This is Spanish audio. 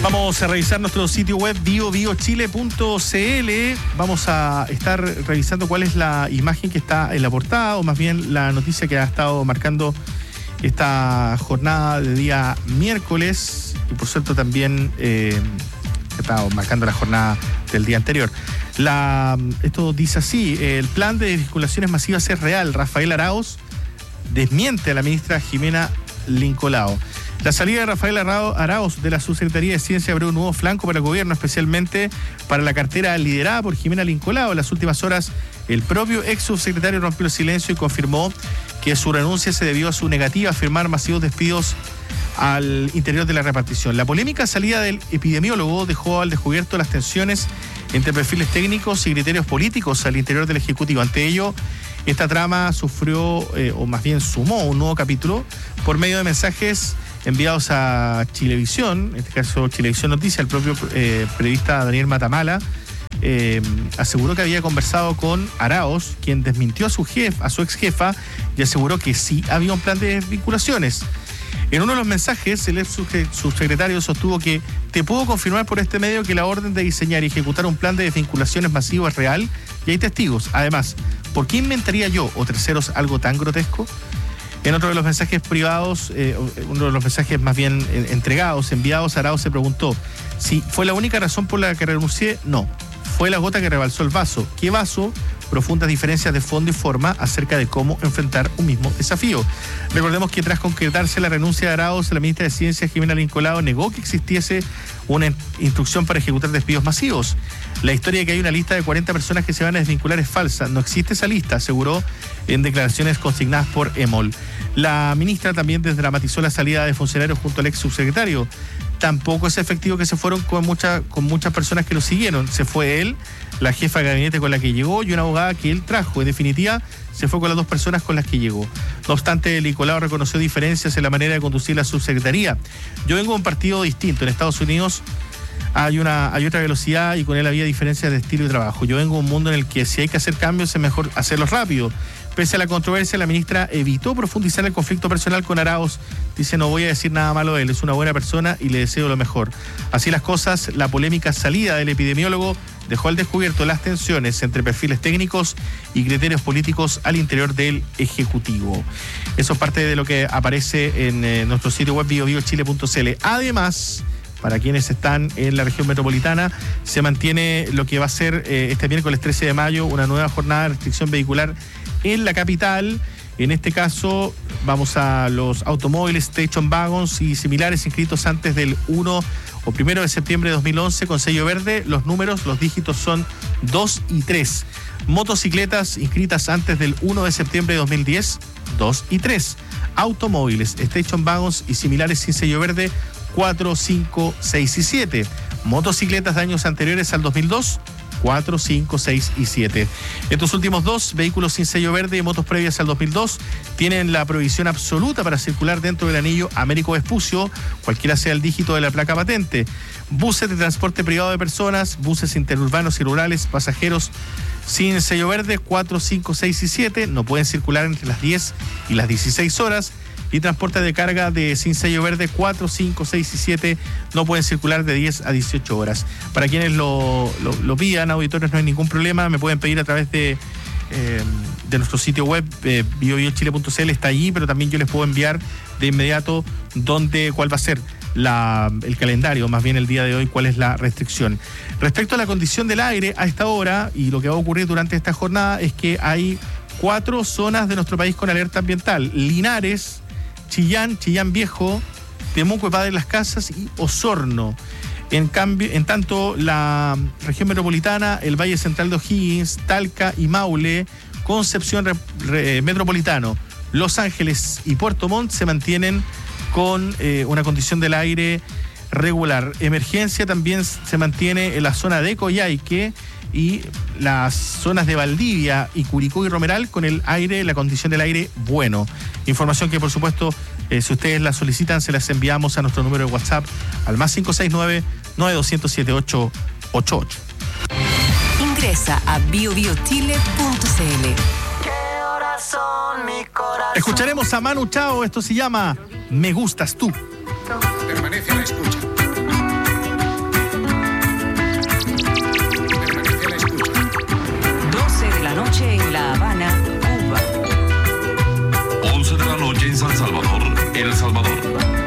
Vamos a revisar nuestro sitio web biobiochile.cl. Vamos a estar revisando cuál es la imagen que está en la portada, o más bien la noticia que ha estado marcando esta jornada de día miércoles, y por cierto también está marcando la jornada del día anterior. Esto dice así: el plan de desvinculaciones masivas es real. Rafael Arauz desmiente a la ministra Jimena Lincolao. La salida de Rafael Arauz de la Subsecretaría de Ciencia abrió un nuevo flanco para el gobierno, especialmente para la cartera liderada por Jimena Lincolao. En las últimas horas, el propio ex subsecretario rompió el silencio y confirmó que su renuncia se debió a su negativa a firmar masivos despidos al interior de la repartición. La polémica salida del epidemiólogo dejó al descubierto las tensiones entre perfiles técnicos y criterios políticos al interior del Ejecutivo. Ante ello, esta trama sufrió, o más bien sumó, un nuevo capítulo por medio de mensajes enviados a Chilevisión, en este caso Chilevisión Noticias. El propio periodista Daniel Matamala aseguró que había conversado con Arauz, quien desmintió a su ex jefa, y aseguró que sí había un plan de desvinculaciones. En uno de los mensajes, el ex subsecretario sostuvo que te puedo confirmar por este medio que la orden de diseñar y ejecutar un plan de desvinculaciones masivo es real y hay testigos. Además, ¿por qué inventaría yo o terceros algo tan grotesco? En otro de los mensajes privados, uno de los mensajes más bien enviados, Arauz se preguntó si fue la única razón por la que renuncié. No, fue la gota que rebalsó el vaso. ¿Qué vaso? Profundas diferencias de fondo y forma acerca de cómo enfrentar un mismo desafío. Recordemos que tras concretarse la renuncia de Arauz, la ministra de Ciencia, Jimena Lincolao, negó que existiese una instrucción para ejecutar despidos masivos. La historia de que hay una lista de 40 personas que se van a desvincular es falsa. No existe esa lista, aseguró en declaraciones consignadas por EMOL. La ministra también desdramatizó la salida de funcionarios junto al ex subsecretario. Tampoco es efectivo que se fueron con muchas personas que lo siguieron. Se fue él, la jefa de gabinete con la que llegó y una abogada que él trajo. En definitiva, se fue con las dos personas con las que llegó. No obstante, Lincolao reconoció diferencias en la manera de conducir la subsecretaría. Yo vengo de un partido distinto. En Estados Unidos hay otra velocidad y con él había diferencias de estilo y trabajo. Yo vengo de un mundo en el que si hay que hacer cambios es mejor hacerlos rápido. Pese a la controversia, la ministra evitó profundizar el conflicto personal con Arauz. Dice: no voy a decir nada malo de él, es una buena persona y le deseo lo mejor. Así las cosas, la polémica salida del epidemiólogo dejó al descubierto las tensiones entre perfiles técnicos y criterios políticos al interior del Ejecutivo. Eso es parte de lo que aparece en nuestro sitio web biobiochile.cl. Además, para quienes están en la región metropolitana, se mantiene lo que va a ser este miércoles 13 de mayo una nueva jornada de restricción vehicular en la capital. En este caso, vamos a los automóviles, station wagons y similares inscritos antes del 1 o 1 de septiembre de 2011 con sello verde. Los dígitos son 2 y 3. Motocicletas inscritas antes del 1 de septiembre de 2010, 2 y 3. Automóviles, station wagons y similares sin sello verde, 4, 5, 6 y 7. Motocicletas de años anteriores al 2002, 4, 5, 6 y 7. Estos últimos dos, vehículos sin sello verde y motos previas al 2002, tienen la prohibición absoluta para circular dentro del anillo Américo Vespucio, cualquiera sea el dígito de la placa patente. Buses de transporte privado de personas, buses interurbanos y rurales, pasajeros sin sello verde, 4, 5, 6 y 7, no pueden circular entre las 10 y las 16 horas. Y transporte de carga de sin sello verde, 4, 5, 6 y 7, no pueden circular de 10 a 18 horas. Para quienes lo pidan, auditores, no hay ningún problema. Me pueden pedir a través de nuestro sitio web, biobiochile.cl, está allí, pero también yo les puedo enviar de inmediato cuál va a ser el calendario, más bien el día de hoy, cuál es la restricción. Respecto a la condición del aire, a esta hora, y lo que va a ocurrir durante esta jornada, es que hay 4 zonas de nuestro país con alerta ambiental: Linares, Chillán Viejo, Temuco y Padre Las Casas y Osorno. En tanto, la región metropolitana, el Valle Central de O'Higgins, Talca y Maule, Concepción metropolitano, Los Ángeles y Puerto Montt se mantienen con una condición del aire regular. Emergencia también se mantiene en la zona de Coyhaique y las zonas de Valdivia y Curicó y Romeral con la condición del aire bueno. Información que, por supuesto, si ustedes la solicitan, se las enviamos a nuestro número de WhatsApp al +569-9200-7888. Ingresa a biobiochile.cl. Escucharemos a Manu Chao, esto se llama Me Gustas Tú. Permanece a la escucha. 12 de la noche en San Salvador, El Salvador.